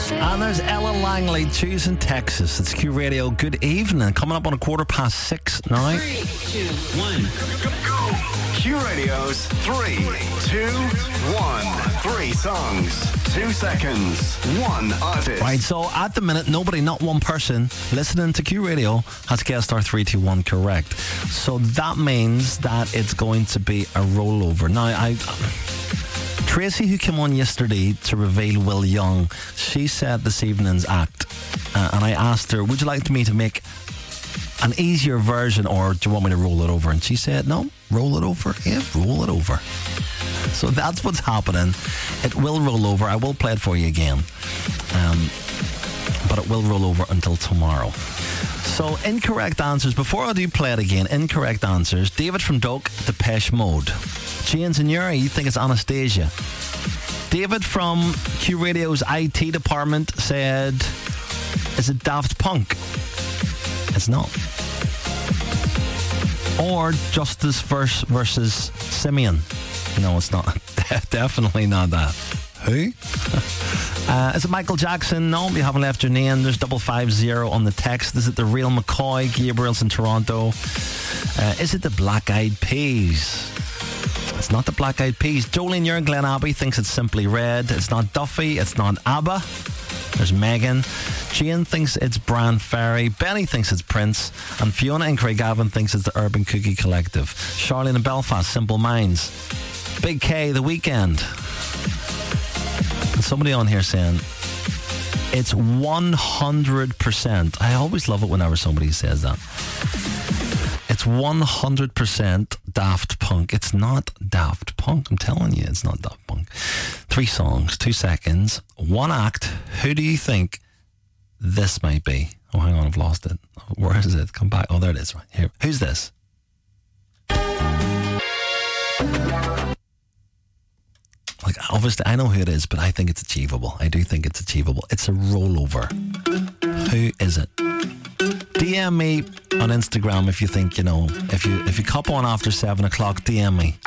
And there's Ella Langley, choosing Texas. It's Q Radio. Good evening. Coming up on 6:15 now. 3, 2, 1. Go! Q Radio's 3, 2, 1. 3 songs, 2 seconds, 1 artist. Right, so at the minute, nobody, not one person listening to Q Radio has guessed our 3, 2, 1 correct. So that means that it's going to be a rollover. Now, Tracy, who came on yesterday to reveal Will Young, she said this evening's act, and I asked her, would you like me to make an easier version, or do you want me to roll it over? And she said, no, roll it over. Yeah, roll it over. So that's what's happening. It will roll over. I will play it for you again. But it will roll over until tomorrow. So incorrect answers. Before I do play it again, incorrect answers. David from Doak, Depeche Mode. James and Yuri, you think it's Anastasia. David from Q Radio's IT department said, is it Daft Punk? It's not. Or Justice versus Simeon. No, it's not. Definitely not that. Who? Is it Michael Jackson? No, you haven't left your name. There's 550 on the text. Is it the real McCoy? Gabriel's in Toronto. Is it the Black Eyed Peas? It's not the Black Eyed Peas. Jolene, you're in Glen Abbey, thinks it's Simply Red. It's not Duffy. It's not ABBA. There's Megan. Jane thinks it's Bran Ferry. Benny thinks it's Prince. And Fiona in Craigavon thinks it's the Urban Cookie Collective. Charlene in Belfast, Simple Minds. Big K, The Weeknd. And somebody on here saying it's 100%. I always love it whenever somebody says that. It's 100% Daft Punk. It's not Daft Punk. I'm telling you, it's not Daft Punk. 3 songs, 2 seconds, 1 act. Who do you think this might be? Oh, hang on, I've lost it. Where is it? Come back. Oh, there it is. Right here. Who's this? Like, obviously, I know who it is, but I think it's achievable. I do think it's achievable. It's a rollover. Who is it? DM me on Instagram if you think, if you cop on after 7 o'clock, DM me.